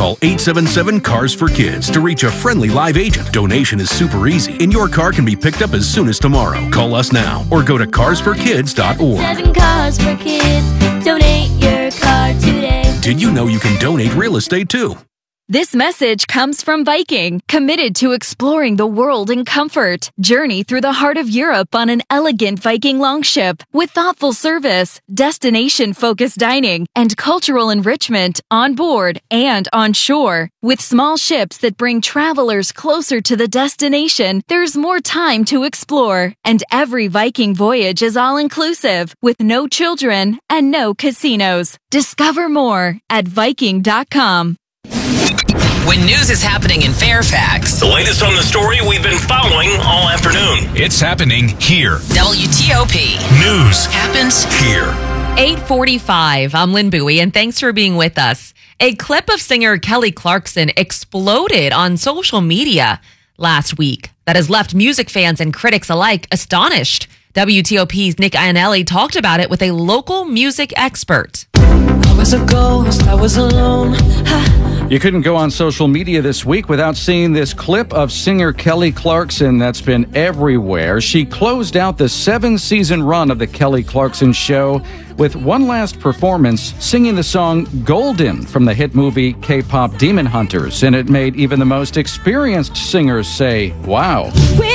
Call 877-CARS-FOR-KIDS to reach a friendly live agent. Donation is super easy, and your car can be picked up as soon as tomorrow. Call us now or go to carsforkids.org. 7 Cars for Kids. Donate your car today. Did you know you can donate real estate too? This message comes from Viking, committed to exploring the world in comfort. Journey through the heart of Europe on an elegant Viking longship with thoughtful service, destination-focused dining, and cultural enrichment on board and on shore. With small ships that bring travelers closer to the destination, there's more time to explore. And every Viking voyage is all-inclusive, with no children and no casinos. Discover more at Viking.com. When news is happening in Fairfax, the latest on the story we've been following all afternoon. It's happening here. WTOP News happens here. 8:45. I'm Lynn Bowie, and thanks for being with us. A clip of singer Kelly Clarkson exploded on social media last week that has left music fans and critics alike astonished. WTOP's Nick Iannelli talked about it with a local music expert. I was a ghost, I was alone. You couldn't go on social media this week without seeing this clip of singer Kelly Clarkson that's been everywhere. She closed out the 7-season run of The Kelly Clarkson Show with one last performance singing the song Golden from the hit movie K-pop Demon Hunters, and it made even the most experienced singers say, wow.